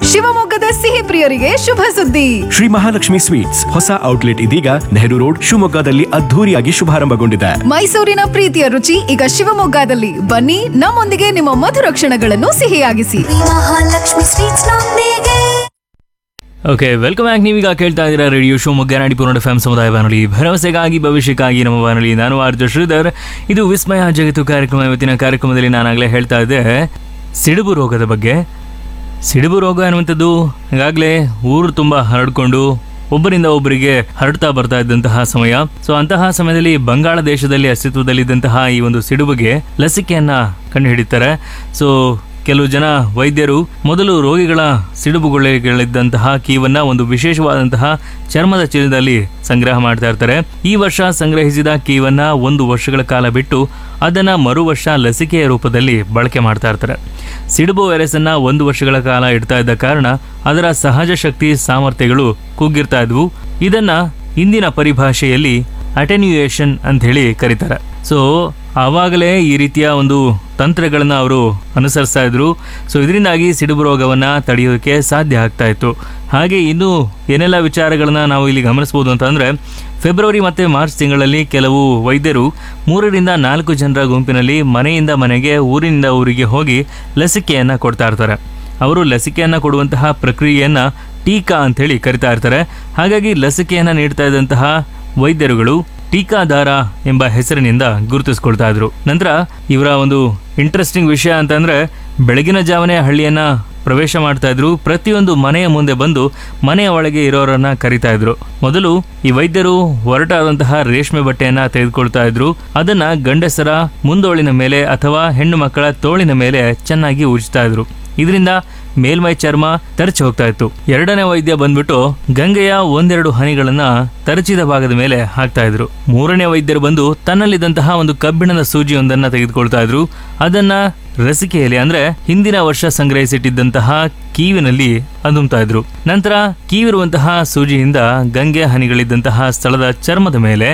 ಶಿವಮೊಗ್ಗದ ಸಿಹಿ ಪ್ರಿಯರಿಗೆ ಶುಭ ಸುದ್ದಿ. ಶ್ರೀ ಮಹಾಲಕ್ಷ್ಮಿ ಸ್ವೀಟ್ಸ್ ಹೊಸ ಔಟ್ಲೆಟ್ ಇದೀಗ ನೆಹರು ರೋಡ್ ಶಿವಮೊಗ್ಗದಲ್ಲಿ ಅದ್ಧೂರಿಯಾಗಿ ಶುಭಾರಂಭಗೊಂಡಿದೆ. ಮೈಸೂರಿನ ಪ್ರೀತಿಯ ರುಚಿ ಈಗ ಶಿವಮೊಗ್ಗದಲ್ಲಿ. ಬನ್ನಿ, ನಮ್ಮೊಂದಿಗೆ ನಿಮ್ಮ ಮಧುರ ಕ್ಷಣಗಳನ್ನು ಸಿಹಿಯಾಗಿಸಿ. ಮಹಾಲಕ್ಷ್ಮಿ ಸ್ವೀಟ್ಸ್ ನೊಂದಿಗೆ. Okay, welcome back. ನೀವೀಗ ಕೇಳ್ತಾ ಇದ್ದೀರಾ ರೇಡಿಯೋ ಶಿವಮೊಗ್ಗ 90.4 FM ಸಮುದಾಯ ಬಾನುಲಿ, ಭರವಸೆಗಾಗಿ ಭವಿಷ್ಯಕ್ಕಾಗಿ ನಮ್ಮ ಬಾನುಲಿ. ನಾನು ಆರ್ಜ ಶ್ರೀಧರ್. ಇದು ವಿಸ್ಮಯ ಜಗತ್ತು ಕಾರ್ಯಕ್ರಮ. ಇವತ್ತಿನ ಕಾರ್ಯಕ್ರಮದಲ್ಲಿ ನಾನಾಗಲೇ ಹೇಳ್ತಾ ಇದ್ದೆ ಸಿಡುಬು ರೋಗದ ಬಗ್ಗೆ. ಸಿಡುಬು ರೋಗ ಅನ್ನುವಂಥದ್ದು ಈಗಾಗಲೇ ಊರು ತುಂಬ ಹರಡ್ಕೊಂಡು ಒಬ್ಬರಿಂದ ಒಬ್ಬರಿಗೆ ಹರಡ್ತಾ ಬರ್ತಾ ಇದ್ದಂತಹ ಸಮಯ. ಸೊ ಅಂತಹ ಸಮಯದಲ್ಲಿ ಬಂಗಾಳ ದೇಶದಲ್ಲಿ ಅಸ್ತಿತ್ವದಲ್ಲಿದ್ದಂತಹ ಈ ಒಂದು ಸಿಡುಬುಗೆ ಲಸಿಕೆಯನ್ನ ಕಂಡುಹಿಡಿತಾರೆ. ಸೊ ಕೆಲವು ಜನ ವೈದ್ಯರು ಮೊದಲು ರೋಗಿಗಳ ಸಿಡುಬುಗಳಿದ್ದಂತಹ ಕೀವನ್ನ ಒಂದು ವಿಶೇಷವಾದಂತಹ ಚರ್ಮದ ಚೀಲದಲ್ಲಿ ಸಂಗ್ರಹ ಮಾಡ್ತಾ ಇರ್ತಾರೆ. ಈ ವರ್ಷ ಸಂಗ್ರಹಿಸಿದ ಕೀವನ್ನ 1 ವರ್ಷಗಳ ಕಾಲ ಬಿಟ್ಟು ಅದನ್ನ ಮರು ವರ್ಷ ಲಸಿಕೆಯ ರೂಪದಲ್ಲಿ ಬಳಕೆ ಮಾಡ್ತಾ ಇರ್ತಾರೆ. ಸಿಡುಬು ವೈರಸ್ ಅನ್ನ 1 ವರ್ಷಗಳ ಕಾಲ ಇಡ್ತಾ ಇದ್ದ ಕಾರಣ ಅದರ ಸಹಜ ಶಕ್ತಿ ಸಾಮರ್ಥ್ಯಗಳು ಕುಗ್ಗಿರ್ತಾ ಇದ್ವು. ಇದನ್ನ ಇಂದಿನ ಪರಿಭಾಷೆಯಲ್ಲಿ ಅಟೆನ್ಯೂಯೇಷನ್ ಅಂತ ಹೇಳಿ ಕರೀತಾರೆ. ಸೊ ಆವಾಗಲೇ ಈ ರೀತಿಯ ಒಂದು ತಂತ್ರಗಳನ್ನ ಅವರು ಅನುಸರಿಸ್ತಾ ಇದ್ರು. ಸೊ ಇದರಿಂದಾಗಿ ಸಿಡುಬು ರೋಗವನ್ನ ತಡೆಯೋದಕ್ಕೆ ಸಾಧ್ಯ ಆಗ್ತಾ ಇತ್ತು. ಹಾಗೆ ಇನ್ನು ಏನೆಲ್ಲ ವಿಚಾರಗಳನ್ನ ನಾವು ಇಲ್ಲಿ ಗಮನಿಸಬಹುದು ಅಂತಂದ್ರೆ, ಫೆಬ್ರವರಿ ಮತ್ತು ಮಾರ್ಚ್ ತಿಂಗಳಲ್ಲಿ ಕೆಲವು ವೈದ್ಯರು 3 ರಿಂದ 4 ಜನರ ಗುಂಪಿನಲ್ಲಿ ಮನೆಯಿಂದ ಮನೆಗೆ, ಊರಿನಿಂದ ಊರಿಗೆ ಹೋಗಿ ಲಸಿಕೆಯನ್ನ ಕೊಡ್ತಾ ಇರ್ತಾರೆ. ಅವರು ಲಸಿಕೆಯನ್ನ ಕೊಡುವಂತಹ ಪ್ರಕ್ರಿಯೆಯನ್ನ ಟೀಕಾ ಅಂತ ಹೇಳಿ ಕರಿತಾ ಇರ್ತಾರೆ. ಹಾಗಾಗಿ ಲಸಿಕೆಯನ್ನ ನೀಡ್ತಾ ಇದ್ದಂತಹ ವೈದ್ಯರುಗಳು ಟೀಕಾದಾರ ಎಂಬ ಹೆಸರಿನಿಂದ ಗುರುತಿಸ್ಕೊಳ್ತಾ ಇದ್ರು. ನಂತರ ಇವರ ಒಂದು ಇಂಟ್ರೆಸ್ಟಿಂಗ್ ವಿಷಯ ಅಂತಂದ್ರೆ, ಬೆಳಗಿನ ಜಾವನೆ ಹಳ್ಳಿಯನ್ನ ಪ್ರವೇಶ ಮಾಡ್ತಾ ಇದ್ರು. ಪ್ರತಿಯೊಂದು ಮನೆಯ ಮುಂದೆ ಬಂದು ಮನೆಯ ಒಳಗೆ ಇರೋರನ್ನ ಕರಿತಾ ಇದ್ರು. ಮೊದಲು ಈ ವೈದ್ಯರು ಒರಟಾದಂತಹ ರೇಷ್ಮೆ ಬಟ್ಟೆಯನ್ನ ತೆಗೆದುಕೊಳ್ತಾ ಇದ್ರು. ಅದನ್ನ ಗಂಡಸರ ಮುಂದೋಳಿನ ಮೇಲೆ ಅಥವಾ ಹೆಣ್ಣು ಮಕ್ಕಳ ತೋಳಿನ ಮೇಲೆ ಚೆನ್ನಾಗಿ ಉಜ್ತಾ ಇದ್ರು. ಇದರಿಂದ ಮೇಲ್ಮೈ ಚರ್ಮ ತರಚಿ ಹೋಗ್ತಾ ಇತ್ತು. ಎರಡನೇ ವೈದ್ಯ ಬಂದ್ಬಿಟ್ಟು ಗಂಗೆಯ 1-2 ಹನಿಗಳನ್ನ ತರಚಿದ ಭಾಗದ ಮೇಲೆ ಹಾಕ್ತಾ ಇದ್ರು. 3ನೇ ವೈದ್ಯರು ಬಂದು ತನ್ನಲ್ಲಿದ್ದಂತಹ ಒಂದು ಕಬ್ಬಿಣದ ಸೂಜಿಯೊಂದನ್ನ ತೆಗೆದುಕೊಳ್ತಾ ಇದ್ರು. ಅದನ್ನ ಲಸಿಕೆಯಲ್ಲಿ ಅಂದ್ರೆ ಹಿಂದಿನ ವರ್ಷ ಸಂಗ್ರಹಿಸಿಟ್ಟಿದ್ದಂತಹ ಕೀವಿನಲ್ಲಿ ಅದುಮ್ತಾ ಇದ್ರು. ನಂತರ ಕೀವಿರುವಂತಹ ಸೂಜಿಯಿಂದ ಗಂಗೆ ಹನಿಗಳಿದ್ದಂತಹ ಸ್ಥಳದ ಚರ್ಮದ ಮೇಲೆ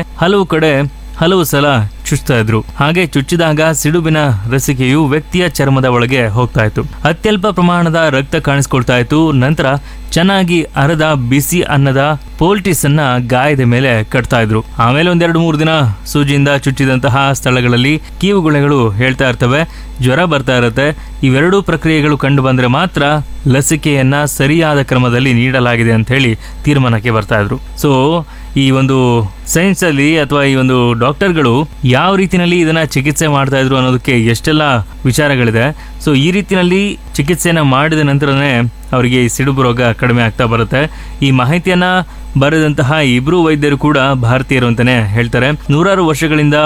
ಹಲವು ಸಲ ಚುಚ್ತಾ ಇದ್ರು. ಹಾಗೆ ಚುಚ್ಚಿದಾಗ ಸಿಡುಬಿನ ಲಸಿಕೆಯು ವ್ಯಕ್ತಿಯ ಚರ್ಮದ ಒಳಗೆ ಹೋಗ್ತಾ ಇತ್ತು. ಅತ್ಯಲ್ಪ ಪ್ರಮಾಣದ ರಕ್ತ ಕಾಣಿಸ್ಕೊಳ್ತಾ ಇತ್ತು. ನಂತರ ಚೆನ್ನಾಗಿ ಅರದ ಬಿಸಿ ಅನ್ನದ ಪೋಲ್ಟಿಸ್ ಅನ್ನ ಗಾಯದ ಮೇಲೆ ಕಟ್ತಾ ಇದ್ರು. ಆಮೇಲೆ 1-2-3 ದಿನ ಸೂಜಿಯಿಂದ ಚುಚ್ಚಿದಂತಹ ಸ್ಥಳಗಳಲ್ಲಿ ಕೀವುಗುಳೆಗಳು ಹೇಳ್ತಾ ಇರ್ತವೆ, ಜ್ವರ ಬರ್ತಾ ಇರುತ್ತೆ. ಇವೆರಡೂ ಪ್ರಕ್ರಿಯೆಗಳು ಕಂಡು ಬಂದ್ರೆ ಮಾತ್ರ ಲಸಿಕೆಯನ್ನ ಸರಿಯಾದ ಕ್ರಮದಲ್ಲಿ ನೀಡಲಾಗಿದೆ ಅಂತ ಹೇಳಿ ತೀರ್ಮಾನಕ್ಕೆ ಬರ್ತಾ ಇದ್ರು. ಸೊ ಈ ಒಂದು ಸೈನ್ಸ್ ಅಲ್ಲಿ ಅಥವಾ ಈ ಒಂದು ಡಾಕ್ಟರ್ಗಳು ಯಾವ ರೀತಿಯಲ್ಲಿ ಇದನ್ನ ಚಿಕಿತ್ಸೆ ಮಾಡ್ತಾ ಇದ್ರು ಅನ್ನೋದಕ್ಕೆ ಎಷ್ಟೆಲ್ಲ ವಿಚಾರಗಳಿದೆ. ಸೊ ಈ ರೀತಿಯಲ್ಲಿ ಚಿಕಿತ್ಸೆಯನ್ನ ಮಾಡಿದ ನಂತರನೇ ಅವರಿಗೆ ಈ ಸಿಡುಬು ರೋಗ ಕಡಿಮೆ ಆಗ್ತಾ ಬರುತ್ತೆ. ಈ ಮಾಹಿತಿಯನ್ನ ಬರೆದಂತಹ ಇಬ್ರು ವೈದ್ಯರು ಕೂಡ ಭಾರತೀಯರು ಅಂತಾನೆ ಹೇಳ್ತಾರೆ. 100 ವರ್ಷಗಳಿಂದ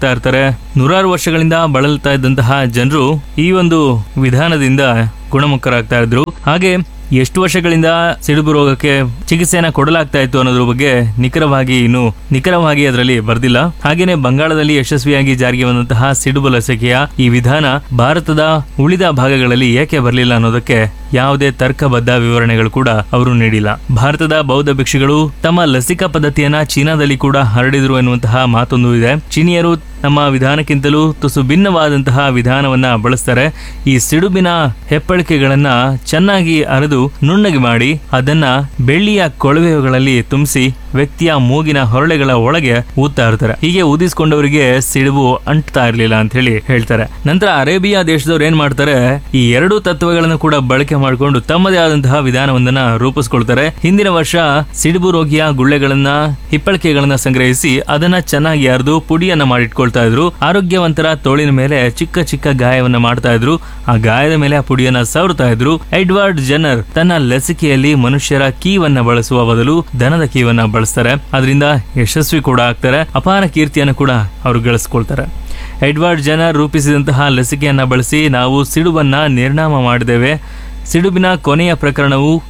ಬಳಲ್ತಾ ಇದ್ದಂತಹ ಜನರು ಈ ಒಂದು ವಿಧಾನದಿಂದ ಗುಣಮುಖರಾಗ್ತಾ ಇದ್ರು. ಹಾಗೆ ಎಷ್ಟು ವರ್ಷಗಳಿಂದ ಸಿಡುಬು ರೋಗಕ್ಕೆ ಚಿಕಿತ್ಸೆಯನ್ನ ಕೊಡಲಾಗ್ತಾ ಇತ್ತು ಅನ್ನೋದ್ರ ಬಗ್ಗೆ ನಿಖರವಾಗಿ ಅದರಲ್ಲಿ ಬರ್ದಿಲ್ಲ. ಹಾಗೇನೆ ಬಂಗಾಳದಲ್ಲಿ ಯಶಸ್ವಿಯಾಗಿ ಜಾರಿಗೆ ಬಂದಂತಹ ಸಿಡುಬು ಲಸಿಕೆಯ ಈ ವಿಧಾನ ಭಾರತದ ಉಳಿದ ಭಾಗಗಳಲ್ಲಿ ಏಕೆ ಬರಲಿಲ್ಲ ಅನ್ನೋದಕ್ಕೆ ಯಾವುದೇ ತರ್ಕಬದ್ಧ ವಿವರಣೆಗಳು ಕೂಡ ಅವರು ನೀಡಿಲ್ಲ. ಭಾರತದ ಬೌದ್ಧ ಭಿಕ್ಷುಗಳು ತಮ್ಮ ಲಸಿಕಾ ಪದ್ಧತಿಯನ್ನ ಚೀನಾದಲ್ಲಿ ಕೂಡ ಹರಡಿದ್ರು ಎನ್ನುವಂತಹ ಮಾತೊಂದು ಇದೆ. ಚೀನಿಯರು ನಮ್ಮ ವಿಧಾನಕ್ಕಿಂತಲೂ ತುಸು ಭಿನ್ನವಾದಂತಹ ವಿಧಾನವನ್ನ ಬಳಸ್ತಾರೆ. ಈ ಸಿಡುಬಿನ ಹೆಪ್ಪಳಿಕೆಗಳನ್ನ ಚೆನ್ನಾಗಿ ಅರೆದು ನುಣ್ಣಗೆ ಮಾಡಿ ಅದನ್ನ ಬೆಳ್ಳಿಯ ಕೊಳವೆಗಳಲ್ಲಿ ತುಂಬಿಸಿ ವ್ಯಕ್ತಿಯ ಮೂಗಿನ ಹೊರಳೆಗಳ ಒಳಗೆ ಊದ್ತಾ ಇರ್ತಾರೆ. ಹೀಗೆ ಊದಿಸ್ಕೊಂಡವರಿಗೆ ಸಿಡುಬು ಅಂಟ್ತಾ ಇರ್ಲಿಲ್ಲ ಅಂತ ಹೇಳಿ ಹೇಳ್ತಾರೆ. ನಂತರ ಅರೇಬಿಯಾ ದೇಶದವ್ರು ಏನ್ ಮಾಡ್ತಾರೆ, ಈ 2 ತತ್ವಗಳನ್ನು ಕೂಡ ಬಳಕೆ ಮಾಡಿಕೊಂಡು ತಮ್ಮದೇ ಆದಂತಹ ವಿಧಾನವೊಂದನ್ನ ರೂಪಿಸ್ಕೊಳ್ತಾರೆ. ಹಿಂದಿನ ವರ್ಷ ಸಿಡುಬು ರೋಗಿಯ ಗುಳ್ಳೆಗಳನ್ನ ಹಿಪ್ಪಳಿಕೆಗಳನ್ನ ಸಂಗ್ರಹಿಸಿ ಅದನ್ನ ಚೆನ್ನಾಗಿ ಅರೆದು ಪುಡಿಯನ್ನ ಮಾಡಿಟ್ಕೊಳ್ತಾ ಇದ್ರು. ಆರೋಗ್ಯವಂತರ ತೋಳಿನ ಮೇಲೆ ಚಿಕ್ಕ ಚಿಕ್ಕ ಗಾಯವನ್ನ ಮಾಡ್ತಾ ಇದ್ರು. ಆ ಗಾಯದ ಮೇಲೆ ಆ ಪುಡಿಯನ್ನ ಸವರ್ತಾ ಇದ್ರು. ಎಡ್ವರ್ಡ್ ಜನರ್ ತನ್ನ ಲಸಿಕೆಯಲ್ಲಿ ಮನುಷ್ಯರ ಕೀವನ್ನ ಬಳಸುವ ಬದಲು ದನದ ಕೀವನ್ನ ಬಳಸ್ತಾರೆ. ಅದರಿಂದ ಯಶಸ್ವಿ ಕೂಡ ಆಗ್ತಾರೆ. ಅಪಾರ ಕೀರ್ತಿಯನ್ನು ಕೂಡ ಅವರು ಗಳಿಸ್ಕೊಳ್ತಾರೆ. ಎಡ್ವರ್ಡ್ ಜನರ್ ರೂಪಿಸಿದಂತಹ ಲಸಿಕೆಯನ್ನ ಬಳಸಿ ನಾವು ಸಿಡುಬನ್ನ ನಿರ್ನಾಮ ಮಾಡಿದ್ದೇವೆ. ಸಿಡುಬಿನ ಕೊನೆಯ ಪ್ರಕರಣವು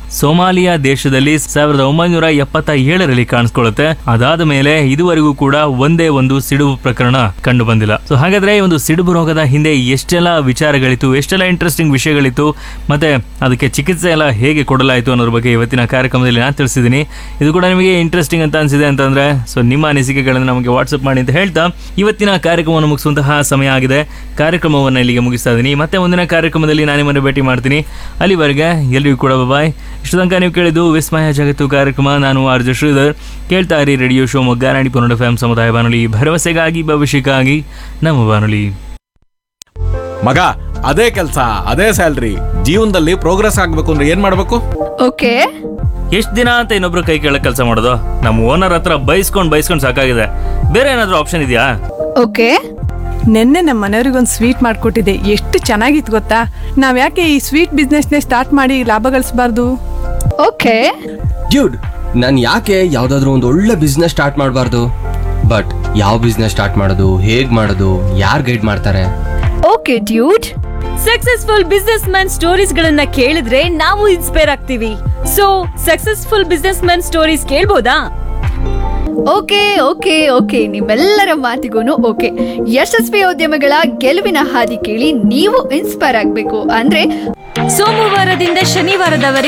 ಸೋಮಾಲಿಯಾ ದೇಶದಲ್ಲಿ 1977ರಲ್ಲಿ ಕಾಣಿಸ್ಕೊಳ್ಳುತ್ತೆ. ಅದಾದ ಮೇಲೆ ಇದುವರೆಗೂ ಕೂಡ ಒಂದೇ ಒಂದು ಸಿಡುಬು ಪ್ರಕರಣ ಕಂಡು ಬಂದಿಲ್ಲ. ಸೊ ಹಾಗಾದ್ರೆ ಈ ಒಂದು ಸಿಡುಬು ರೋಗದ ಹಿಂದೆ ಎಷ್ಟೆಲ್ಲ ವಿಚಾರಗಳಿತ್ತು, ಎಷ್ಟೆಲ್ಲ ಇಂಟ್ರೆಸ್ಟಿಂಗ್ ವಿಷಯಗಳಿತ್ತು, ಮತ್ತೆ ಅದಕ್ಕೆ ಚಿಕಿತ್ಸೆ ಎಲ್ಲ ಹೇಗೆ ಕೊಡಲಾಯಿತು ಅನ್ನೋದ್ರ ಬಗ್ಗೆ ಇವತ್ತಿನ ಕಾರ್ಯಕ್ರಮದಲ್ಲಿ ನಾನು ತಿಳಿಸಿದ್ದೀನಿ. ಇದು ಕೂಡ ನಿಮಗೆ ಇಂಟ್ರೆಸ್ಟಿಂಗ್ ಅಂತ ಅನ್ಸಿದೆ ಅಂತಂದ್ರೆ ಸೊ ನಿಮ್ಮ ಅನಿಸಿಕೆಗಳನ್ನು ನಮಗೆ ವಾಟ್ಸ್ಆಪ್ ಮಾಡಿ ಅಂತ ಹೇಳ್ತಾ ಇವತ್ತಿನ ಕಾರ್ಯಕ್ರಮವನ್ನು ಮುಗಿಸುವಂತಹ ಸಮಯ ಆಗಿದೆ. ಕಾರ್ಯಕ್ರಮವನ್ನು ಇಲ್ಲಿಗೆ ಮುಗಿಸ್ತಾ ಇದ್ದೀನಿ. ಮತ್ತೆ ಮುಂದಿನ ಕಾರ್ಯಕ್ರಮದಲ್ಲಿ ನಾನು ನಿಮ್ಮನ್ನು ಭೇಟಿ ಮಾಡ್ತೀನಿ. ಅಲ್ಲಿವರೆಗೆ ಎಲ್ರಿಗೂ ಕೂಡ ಬಾಯ್. ಇಷ್ಟು ತನಕ ನೀವು ಕೇಳಿದ್ದು ವಿಸ್ಮಯ ಜಗತ್ತು ಕಾರ್ಯಕ್ರಮ. ನಾನು ಆರ್ಜೆ ಶ್ರೀಧರ್. ಕೇಳ್ತಾ ಇರಿ ರೇಡಿಯೋ ಶಿವಮೊಗ್ಗ 90.1 FM ಸಮುದಾಯ ಬಾನುಲಿ, ಭರವಸೆಗಾಗಿ ಭವಿಷ್ಯಕ್ಕಾಗಿ ನಮ್ಮ ಬಾನುಲಿ. ಮಗ, ಅದೇ ಕೆಲಸ, ಅದೇ ಸ್ಯಾಲ್ರಿ, ಜೀವನದಲ್ಲಿ ಪ್ರೋಗ್ರೆಸ್ ಆಗ್ಬೇಕು ಅಂದ್ರೆ ಏನ್ ಮಾಡ್ಬೇಕು? ಓಕೆ, ಎಷ್ಟು ದಿನ ಅಂತ ಇನ್ನೊಬ್ರು ಕೈ ಕೆಳಗೆ ಕೆಲಸ ಮಾಡೋದು? ನಮ್ಮ ಓನರ್ ಹತ್ರ ಬೈಸ್ಕೊಂಡು ಸಾಕಾಗಿದೆ. ಬೇರೆ ಏನಾದರೂ ಆಪ್ಷನ್ ಇದೆಯಾ? ಓಕೆ. ನೆನ್ನೆ ನಮ್ಮ ಮನೆಯವ್ರಿಗೊಂದು ಸ್ವೀಟ್ ಮಾಡಿಕೊಟ್ಟಿದ್ದೆ, ಎಷ್ಟು ಚೆನ್ನಾಗಿತ್ತು ಗೊತ್ತಾ. ನಾವ್ ಯಾಕೆ ಈ ಸ್ವೀಟ್ ಬಿಸ್ನೆಸ್ನೇ ಸ್ಟಾರ್ಟ್ ಮಾಡಿ ಲಾಭ ಗಳಿಸಬಾರ್ದು? ಓಕೆ ಡ್ಯೂಡ್, ನಾನು ಯಾಕೆ ಯಾವ್ದಾದ್ರು ಒಂದು ಒಳ್ಳೆ ಬಿಸ್ನೆಸ್ ಸ್ಟಾರ್ಟ್ ಮಾಡಬಾರ್ದು? ಬಟ್ ಯಾವ ಬಿಸ್ನೆಸ್ ಸ್ಟಾರ್ಟ್ ಮಾಡೋದು, ಹೇಗ್ ಮಾಡೋದು, ಯಾರು ಗೈಡ್ ಮಾಡ್ತಾರೆ? Okay dude, successful business man stories ಗಳನ್ನ ಕೇಳಿದ್ರೆ ನಾವು ಇನ್ಸ್ಪೈರ್ ಆಗ್ತೀವಿ. So successful business man stories ಕೇಳ್ಬೋದಾ? Okay okay okay ನಿಮ್ಮೆಲ್ಲರ ಮಾತಿಗೂ ಓಕೆ. ಯಶಸ್ವಿ ಉದ್ಯಮಗಳ ಗೆಲುವಿನ ಹಾದಿ ಕೇಳಿ ನೀವು ಇನ್ಸ್ಪೈರ್ ಆಗಬೇಕು ಅಂದ್ರೆ ಸೋಮವಾರದಿಂದ ಶನಿವಾರದವರೆಗೆ